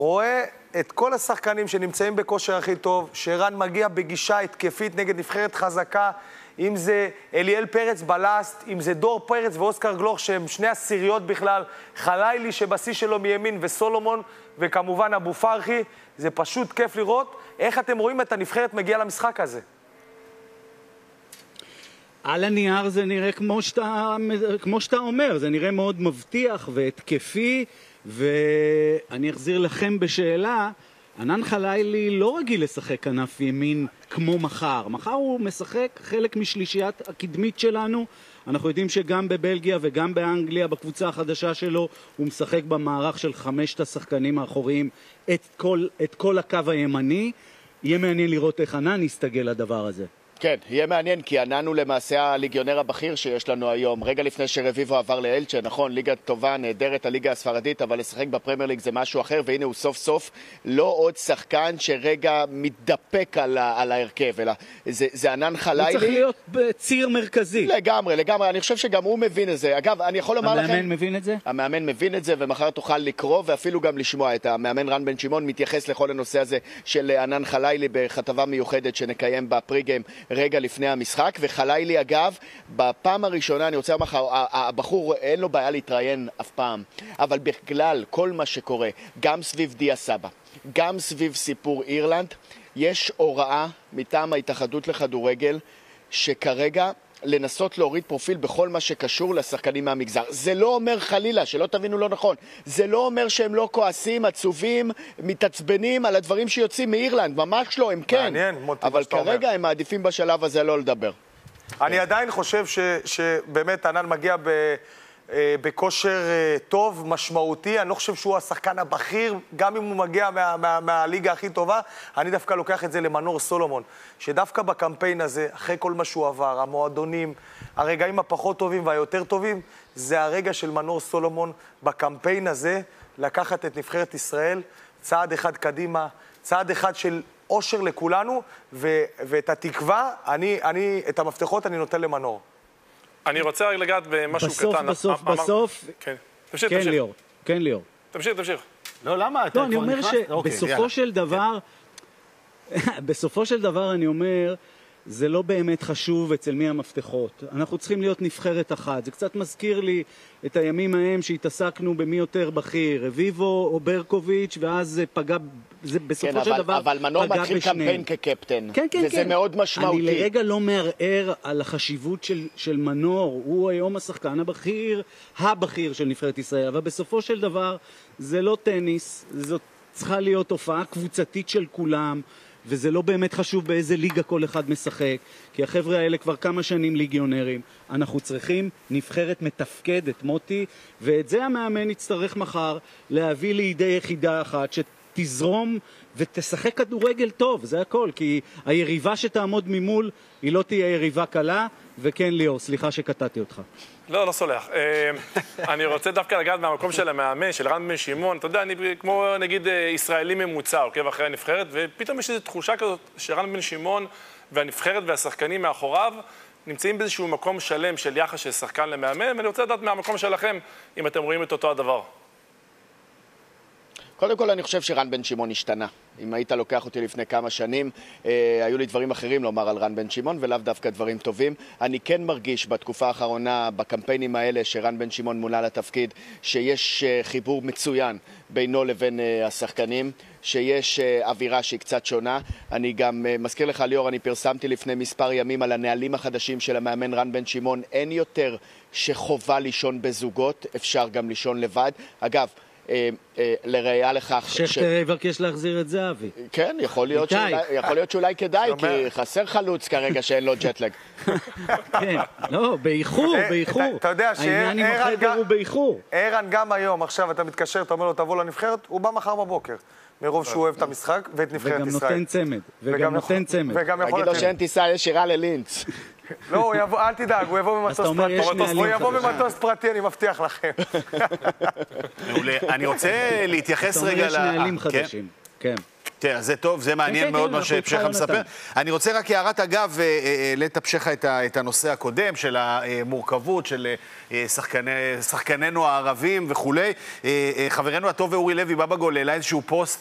רואה את כל השחקנים שנמצאים בכושר הכי טוב, שרן מגיע בגישה התקפית נגד נבחרת חזקה, אם זה אליאל פרץ בלסט, אם זה דור פרץ ואוסקר גלוך, שהם שני עשיריות בכלל, חלילי שבשיא שלו מימין וסולומון, וכמובן אבו פרחי. זה פשוט כיף לראות. איך אתם רואים את הנבחרת מגיעה למשחק הזה? על הנייר זה נראה כמו שאתה אומר, זה נראה מאוד מבטיח והתקפי, ואני אחזיר לכם בשאלה, ענן חלילי לא רגיל לשחק כנף ימין כמו מחר. מחר הוא משחק חלק משלישיית הקדמית שלנו. אנחנו יודעים שגם בבלגיה וגם באנגליה, בקבוצה החדשה שלו, הוא משחק במערך של 5 השחקנים האחוריים את כל הקו הימני. יהיה מעניין לראות איך ענן יסתגל לדבר הזה. כן, יהיה מעניין, כי ענן הוא למעשה הליגיונר הבכיר שיש לנו היום. רגע לפני שרביבו עבר לאלצ'ה, נכון, ליגה טובה, נהדרת, הליגה הספרדית, אבל לשחק בפרמייר ליג זה משהו אחר, והנה הוא סוף סוף לא עוד שחקן שרגע מתדפק על ההרכב, אלא זה ענן חלילי. הוא צריך להיות בציר מרכזי. לגמרי, לגמרי, אני חושב שגם הוא מבין את זה. אגב, אני יכול לומר לכם... המאמן מבין את זה? המאמן מבין את זה, ומחר תוכל לקרוא ואפילו גם לשמוע את המאמן רן בן שמעון מתייחס לכל הנושא הזה של ענן חלילי בכתבה מיוחדת שנקיים בפריגיים רגע לפני המשחק. וחלילי אגב, בפעם הראשונה, אני רוצה לומר לך, הבחור אין לו בעיה להתראיין אף פעם, אבל בכלל כל מה שקורה, גם סביב דיה סבא, גם סביב סיפור אירלנד, יש הוראה מטעם ההתאחדות לכדורגל שכרגע לנסות להוריד פרופיל בכל מה שקשור לשחקנים מהמגזר. זה לא אומר חלילה, שלא תבינו לא נכון, זה לא אומר שהם לא כועסים, עצובים, מתעצבנים על הדברים שיוצאים מאירלנד, ממש לא, הם כן. מעניין, מוטי, אבל כרגע הם מעדיפים בשלב הזה לא לדבר. אני עדיין חושב שבאמת ענן מגיע בכושר טוב, משמעותי. אני לא חושב שהוא השחקן הבכיר, גם אם הוא מגיע מהליגה הכי טובה. אני דווקא לוקח את זה למנור סולומון, שדווקא בקמפיין הזה, אחרי כל מה שהוא עבר, המועדונים, הרגעים הפחות טובים והיותר טובים, זה הרגע של מנור סולומון בקמפיין הזה, לקחת את נבחרת ישראל צעד אחד קדימה, צעד אחד של אושר לכולנו, ואת התקווה, את המפתחות אני נותן למנור. אני רוצה רק לגעת במשהו קטן. בסוף, כן, ליאור. כן, ליאור. תמשיך. לא, למה? לא, אני אומר בסופו של דבר אני אומר, זה לא באמת חשוב אצל מי המפתחות. אנחנו צריכים להיות נבחרת אחת. זה קצת מזכיר לי את הימים ההם שהתעסקנו במי יותר בכיר, רביבו או ברקוביץ', ואז זה פגע, זה בסופו של דבר פגע בשניהם. אבל מנור מתחיל קמפיין כקפטן, וזה מאוד משמעותי. אני לרגע לא מערער על החשיבות של מנור, הוא היום השחקן הבכיר של נבחרת ישראל, אבל בסופו של דבר זה לא טניס, זאת צריכה להיות הופעה קבוצתית של כולם, וזה לא באמת חשוב באיזה ליגה כל אחד משחק, כי החבר'ה האלה כבר כמה שנים ליגיונרים. אנחנו צריכים נבחרת מתפקדת, מוטי, ואת זה המאמן יצטרך מחר להביא לידי יחידה אחת שתזרום ותשחק כדורגל טוב, זה הכל, כי היריבה שתעמוד ממול היא לא תהיה יריבה קלה. וכן ליאור, סליחה שקטעתי אותך. לא סולח. אני רוצה דווקא לגעת מהמקום של המאמן, של רן בן שמעון. אתה יודע, אני כמו נגיד ישראלי ממוצע, עוקב אחרי הנבחרת, ופתאום יש איזו תחושה כזאת שרן בן שמעון והנבחרת והשחקנים מאחוריו נמצאים באיזשהו מקום שלם של יחס של שחקן למאמן, ואני רוצה לדעת מהמקום שלכם אם אתם רואים את אותו הדבר. קודם כל אני חושב שרן בן שמעון השתנה. אם היית לוקח אותי לפני כמה שנים, היו לי דברים אחרים לומר על רן בן שמעון, ולאו דווקא דברים טובים. אני כן מרגיש בתקופה האחרונה, בקמפיינים האלה שרן בן שמעון מונה לתפקיד, שיש חיבור מצוין בינו לבין השחקנים, שיש אווירה שהיא קצת שונה. אני גם מזכיר לך ליאור, אני פרסמתי לפני מספר ימים על הנהלים החדשים של המאמן רן בן שמעון. אין יותר שחובה לישון בזוגות, אפשר גם לישון לבד. אגב, לראיה לכך שכתר יבקש להחזיר את זהבי. כן, יכול להיות שאולי כדאי, כי חסר חלוץ כרגע שאין לו ג'טלג. כן, לא, באיחור. אתה יודע העניין עם החדר הוא באיחור. ערן גם היום, עכשיו אתה מתקשר, אתה אומר לו תבוא לנבחרת, הוא בא מחר בבוקר. מרוב שהוא אוהב את המשחק ואת נבחרת ישראל. וגם נותן צמד. תגיד לו שאין טיסה ישירה ללינץ. לא, אל תדאג, הוא יבוא במטוס פרטי, אני מבטיח לכם. מעולה. אני רוצה להתייחס רגע... אתה אומר יש נהלים חדשים. כן. תראה, זה טוב, זה מעניין מאוד מה שפשחה מספר. אני רוצה רק הערת אגב, העלית פשחה את הנושא הקודם של המורכבות של שחקנינו הערבים וכולי. חברנו הטוב ואורי לוי בבא גול העלה איזשהו פוסט